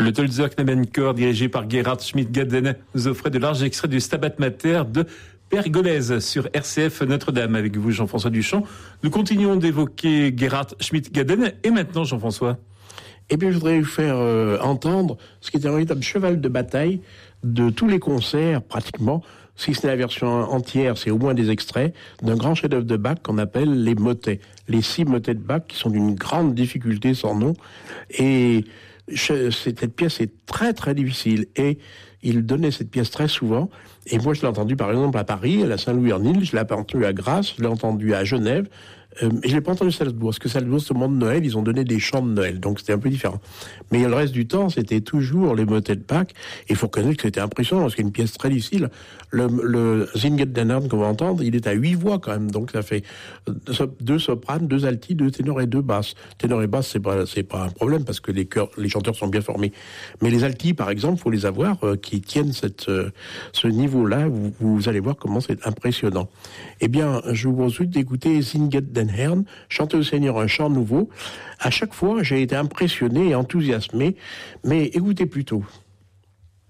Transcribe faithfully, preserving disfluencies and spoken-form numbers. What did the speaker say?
Le Tölzer Knabenchor, dirigé par Gerhard Schmidt-Gaden, nous offrait de larges extraits du Stabat Mater de Pergolèse sur R C F Notre-Dame. Avec vous, Jean-François Duchamp. Nous continuons d'évoquer Gerhard Schmidt-Gaden. Et maintenant, Jean-François? Eh bien, je voudrais vous faire euh, entendre ce qui était un véritable cheval de bataille de tous les concerts, pratiquement. Si ce n'est la version entière, c'est au moins des extraits d'un grand chef-d'œuvre de Bach qu'on appelle les motets. Les six motets de Bach qui sont d'une grande difficulté sans nom. Et cette pièce est très très difficile. Et il donnait cette pièce très souvent. Et moi, je l'ai entendu par exemple à Paris, à la Saint-Louis-en-Île, je l'ai entendu à Grasse, je l'ai entendu à Genève. Euh, et je l'ai pas entendu à Salzbourg, parce que Salzbourg, c'est au moment de Noël, ils ont donné des chants de Noël, donc c'était un peu différent. Mais le reste du temps, c'était toujours les motets de Bach, et il faut reconnaître que c'était impressionnant, parce qu'il y a une pièce très difficile. Le, le Singen den Herrn qu'on va entendre, il est à huit voix quand même, donc ça fait deux sopranes, deux altis, deux ténors et deux basses. Ténors et basses, c'est pas, c'est pas un problème, parce que les chœurs, les chanteurs sont bien formés. Mais les altis, par exemple, faut les avoir, euh, qui tiennent cette, euh, ce niveau-là, vous, vous allez voir comment c'est impressionnant. Eh bien, je vous propose d'écouter Singen den Herrn, chanter au Seigneur un chant nouveau. À chaque fois, j'ai été impressionné et enthousiasmé, mais écoutez plutôt.